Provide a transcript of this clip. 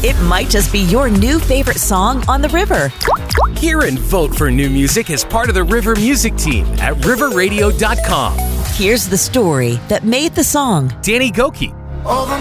It might just be your new favorite song on the river. Hear and vote for new music as part of the River Music Team at riverradio.com. Here's the story that made the song. Danny Gokey.